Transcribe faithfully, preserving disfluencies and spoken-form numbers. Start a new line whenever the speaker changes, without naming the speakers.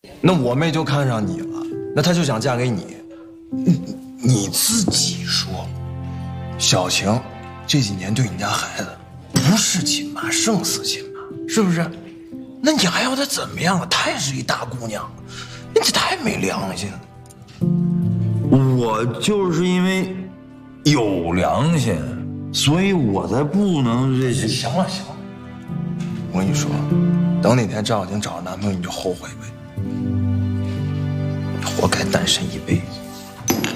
那我妹就看上你了，那她就想嫁给你。你你自己说，小晴这几年对你家孩子不是亲妈胜似亲妈，是不是？那你还要她怎么样啊？她也是一大姑娘，你这太没良心了。
我就是因为有良心，所以我才不能这些。
行了行了，我跟你说，等哪天赵小晴找着男朋友，你就后悔呗。你活该单身一辈子。